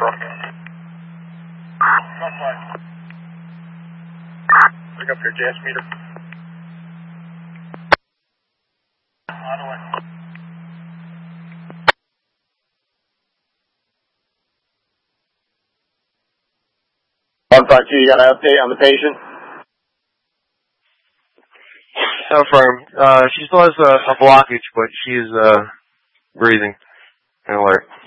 Pick up your gas meter. On the way. 152, you got an update on the patient? Affirm. She still has a blockage, but she is breathing and alert.